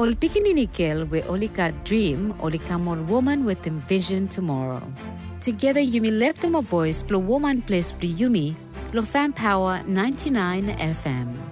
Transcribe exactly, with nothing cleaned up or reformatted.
Ol pikininikel we olika dream olikamon woman with envision tomorrow. Together Yumi left them a voice, plo woman place pri Yumi, lo fan power ninety-nine F M.